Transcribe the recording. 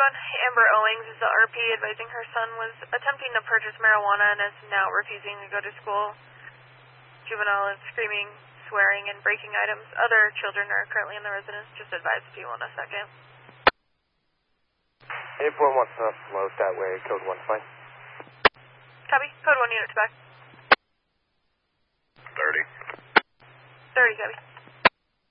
on Amber Owings is the RP advising her son was attempting to purchase marijuana and is now refusing to go to school. Juvenile is screaming, swearing, and breaking items. Other children are currently in the residence. Just advise if you want a second. 841 wants to load that way. Code 1 fine. Copy. Code 1 unit to back. 30. 30, copy.